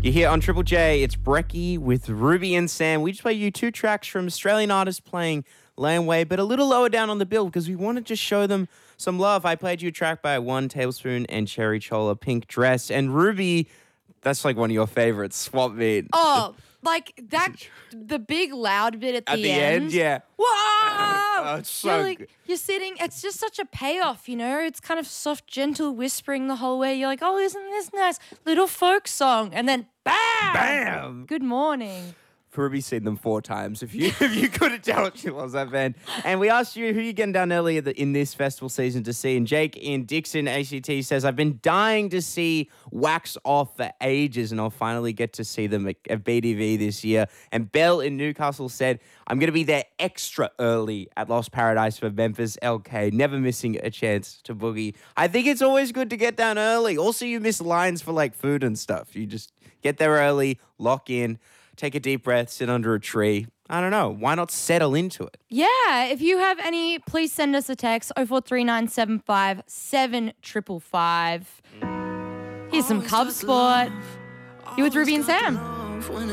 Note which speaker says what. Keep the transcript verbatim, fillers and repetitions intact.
Speaker 1: You're here on Triple J. It's Brecky with Ruby and Sam. We just play you two tracks from Australian artists playing Laneway, but a little lower down on the bill because we want to just show them some love. I played you a track by One Tablespoon and Cherry Chola, Pink Dress. And Ruby, that's like one of your favorites, Swamp Meat.
Speaker 2: Oh, like that, the big loud bit at the,
Speaker 1: At the
Speaker 2: end.
Speaker 1: end, yeah.
Speaker 2: Whoa!
Speaker 1: Oh, it's so
Speaker 2: you're like,
Speaker 1: good.
Speaker 2: you're sitting, it's just such a payoff, you know? It's kind of soft, gentle whispering the whole way. You're like, oh, isn't this nice? Little folk song. And then bam!
Speaker 1: Bam!
Speaker 2: Good morning.
Speaker 1: Ruby's seen them four times. If you if you couldn't tell, she loves that band. And we asked you who you getting down early in this festival season to see. And Jake in Dixon, A C T, says, I've been dying to see Wax Off for ages, and I'll finally get to see them at, at B D V this year. And Belle in Newcastle said, I'm going to be there extra early at Lost Paradise for Memphis L K, never missing a chance to boogie. I think it's always good to get down early. Also, you miss lines for like food and stuff. You just get there early, lock in, take a deep breath, sit under a tree. I don't know. Why not settle into it?
Speaker 2: Yeah. If you have any, please send us a text oh four three nine seven five seven five five five. Here's some Cub Sport. You with Ruby and Sam.